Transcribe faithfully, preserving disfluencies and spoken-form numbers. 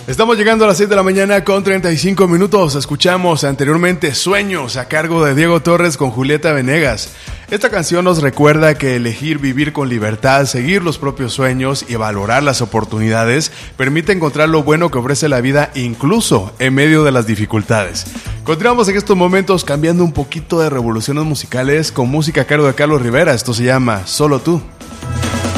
Estamos llegando a las seis de la mañana con treinta y cinco minutos. Escuchamos anteriormente Sueños a cargo de Diego Torres con Julieta Venegas. Esta canción nos recuerda que elegir vivir con libertad, seguir los propios sueños y valorar las oportunidades permite encontrar lo bueno que ofrece la vida incluso en medio de las dificultades. Continuamos en estos momentos cambiando un poquito de revoluciones musicales con música a cargo de Carlos Rivera. Esto se llama Solo Tú.